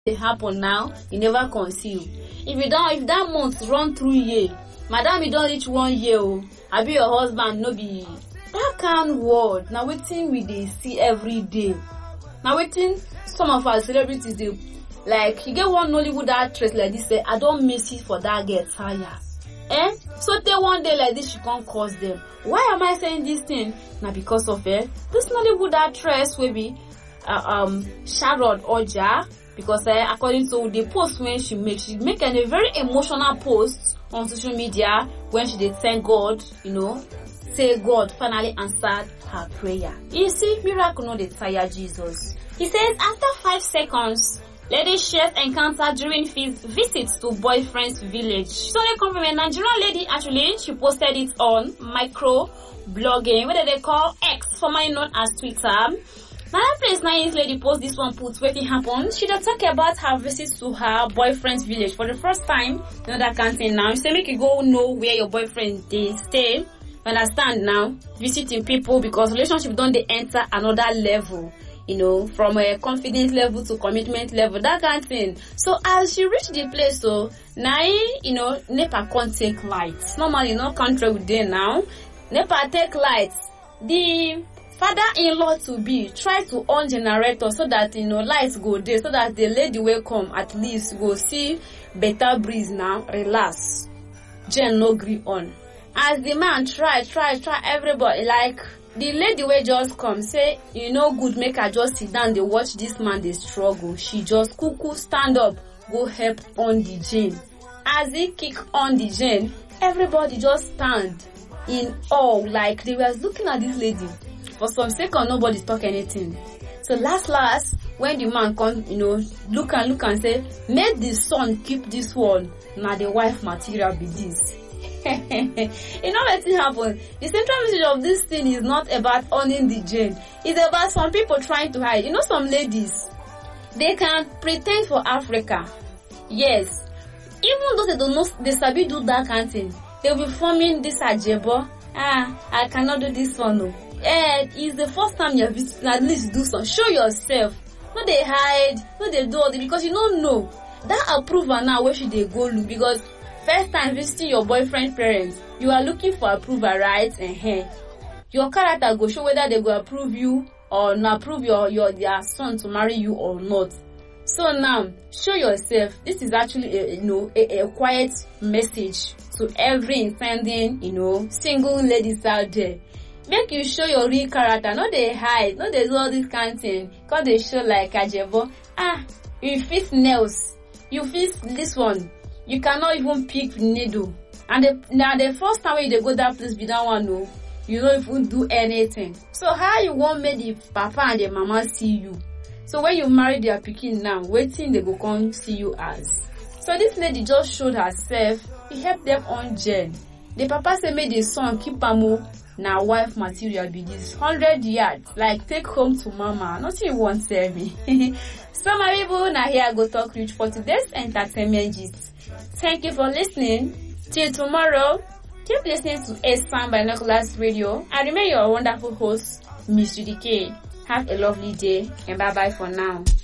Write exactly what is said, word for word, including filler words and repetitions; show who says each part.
Speaker 1: dey happen now, you never conceive. If you don't, if that month run through year, madam, you don't reach one year, oh, I be your husband, no be that kind word. Now wetin we dey see every day. Now wetin some of our celebrities dey like. You get one Nollywood actress like this, say I don't miss it for that girl tire. Eh? So they one day like this, she can't cause them. Why am I saying this thing? Now because of eh, this Nollywood actress will be uh, um Sharon Oja. Because uh, according to the post when she make, she make a very emotional post on social media when she did thank God, you know, say God finally answered her prayer. You see, miracle no dey tire Jesus. He says after five seconds, lady shares encounter during his visits to boyfriend's village. So they come from a Nigerian lady actually. She posted it on micro blogging, what they call X, formerly known as Twitter. Now that place now this lady post this one put wetin happen. She dey talk about her visits to her boyfriend's village for the first time. You know that kind of thing now. She say make you go know where your boyfriend dey stay. You understand now? Visiting people because relationship don't they enter another level. You know, from a confidence level to commitment level, that kind of thing. So as she reached the place, so now you know NEPA can't take lights. Normally, no country with them now. NEPA take lights. The father-in-law to be try to on generator so that you know lights go there, so that the lady will come at least go see better breeze now, relax. Jen no gree on. As the man try, try, try, everybody like the lady will just come say, you know good, make her just sit down, they watch this man they struggle. She just cuckoo stand up, go help on the Jane. As he kick on the Jane, everybody just stand in awe, like they were looking at this lady. For some second, nobody talk anything. So last, last, when the man come, you know, look and look and say, make the son keep this one. Now the wife material be this. You know what thing happen? The central message of this thing is not about owning the Jane. It's about some people trying to hide. You know, some ladies, they can pretend for Africa. Yes. Even though they don't know, they sabi do that kind of thing. They'll be forming this ajebo. Ah, I cannot do this one, no. Eh, it's the first time you have visited, at least do some. Show yourself. No, they hide. No, they do all this because you don't know. That approval now, where should they go look? Because first time visiting your boyfriend's parents, you are looking for approval, right? Uh-huh. Your character go show whether they go approve you or not approve your, your their son to marry you or not. So now, show yourself. This is actually a, you know, a, a quiet message to every intending, you know, single ladies out there. Make you show your real character. No, they hide. No, they do all this kind of thing. Cause they show like ajebo. Ah, you fit nails. You fit this one. You cannot even pick needle. And the, now the first time when they go that place, be that one, no, you don't even do anything. So how you want make the papa and the mama see you? So when you marry their pikin now, waiting they go come see you as. So this lady just showed herself. He helped them on Jen. The papa said make the son keep amo. Now wife material be this hundred yards, like take home to mama. Nothing you won't tell me. So my people, now here I go talk rich for today's entertainment gist. Thank you for listening. Till tomorrow, keep listening to A-Sound Binoculars Radio. I remain your wonderful host, Miss Judy K. Have a lovely day and bye bye for now.